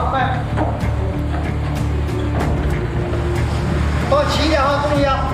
啊，快，多骑一点啊，注意啊。